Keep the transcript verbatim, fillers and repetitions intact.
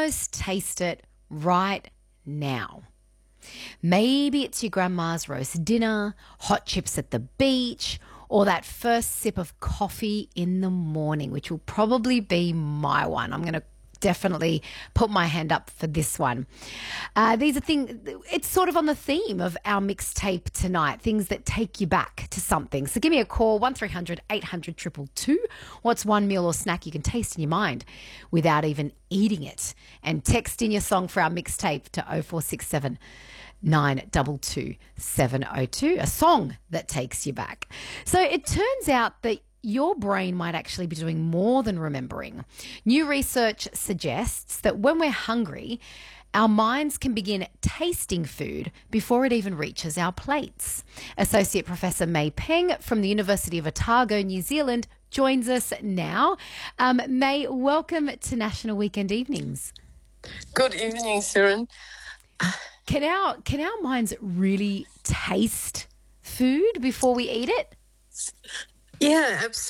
almost taste it right now. Maybe it's your grandma's roast dinner, hot chips at the beach, or that first sip of coffee in the morning, which will probably be my one. I'm going to definitely put my hand up for this one. Uh, these are things, it's sort of on the theme of our mixtape tonight, things that take you back to something. So give me a call, one three hundred eight hundred two two two. What's one meal or snack you can taste in your mind without even eating it? And text in your song for our mixtape to oh four six seven nine two two seven oh two, a song that takes you back. So it turns out that your brain might actually be doing more than remembering. New research suggests that when we're hungry, our minds can begin tasting food before it even reaches our plates. Associate Professor May Peng from the University of Otago, New Zealand, joins us now. Um, May, welcome to National Weekend Evenings. Good evening, Siren. Can our, can our minds really taste food before we eat it? Yeah, absolutely.